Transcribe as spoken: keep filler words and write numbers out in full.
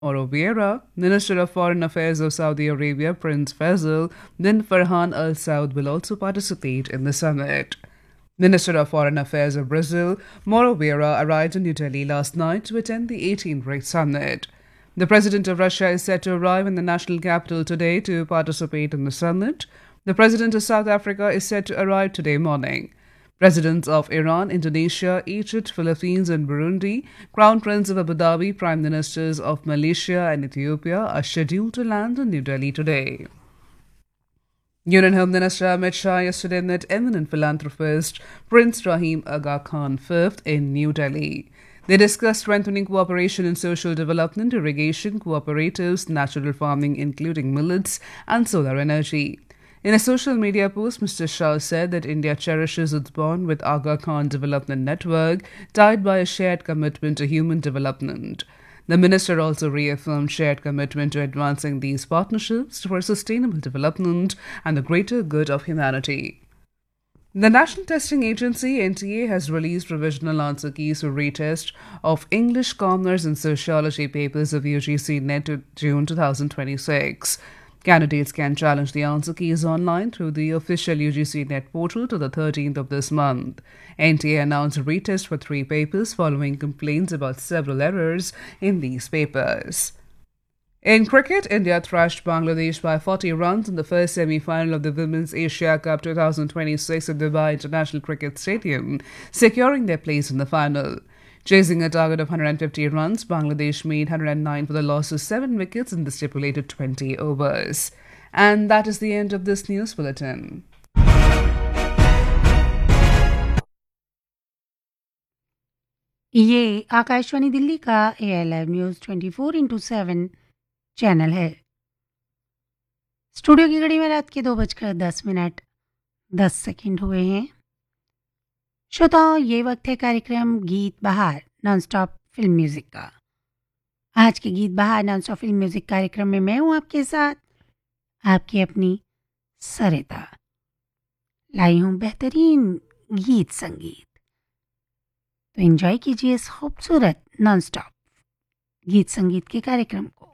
Vieira, Minister of Foreign Affairs of Saudi Arabia Prince Faisal bin Farhan Al Saud will also participate in the summit. Minister of Foreign Affairs of Brazil, Mauro Vieira, arrived in New Delhi last night to attend the eighteenth BRICS summit. The President of Russia is set to arrive in the national capital today to participate in the summit. The President of South Africa is set to arrive today morning. Presidents of Iran, Indonesia, Egypt, Philippines, and Burundi, Crown Prince of Abu Dhabi, Prime Ministers of Malaysia and Ethiopia are scheduled to land in New Delhi today. Union Home Minister Amit Shah yesterday met eminent philanthropist Prince Rahim Aga Khan the fifth in New Delhi. They discussed strengthening cooperation in social development, irrigation, cooperatives, natural farming, including millets, and solar energy. In a social media post, Mister Shah said that India cherishes its bond with Aga Khan Development Network, tied by a shared commitment to human development. The minister also reaffirmed shared commitment to advancing these partnerships for sustainable development and the greater good of humanity. The National Testing Agency, N T A, has released provisional answer keys for retest of English, Commerce and Sociology papers of U G C Net to June twenty twenty-six. Candidates can challenge the answer keys online through the official U G C Net portal to the thirteenth of this month. N T A announced a retest for three papers following complaints about several errors in these papers. In cricket, India thrashed Bangladesh by forty runs in the first semi-final of the Women's Asia Cup twenty twenty-six at Dubai International Cricket Stadium, securing their place in the final. Chasing a target of one hundred fifty runs, Bangladesh made one hundred nine for the loss of seven wickets in the stipulated twenty overs. And that is the end of this news bulletin. ये आकाशवाणी दिल्ली का A L R news twenty four into seven channel है। Studio की घड़ी में रात के दो बजकर दस मिनट दस सेकंड हुए हैं। श्रोताओं, ये वक्त है कार्यक्रम गीत बहार नॉनस्टॉप फिल्म म्यूज़िक का। आज के गीत बहार नॉनस्टॉप फिल्म म्यूज़िक कार्यक्रम में मैं हूँ आपके साथ, आपकी अपनी सरिता। लाई हूँ बेहतरीन गीत संगीत, तो एंजॉय कीजिए इस खूबसूरत नॉनस्टॉप गीत संगीत के कार्यक्रम को।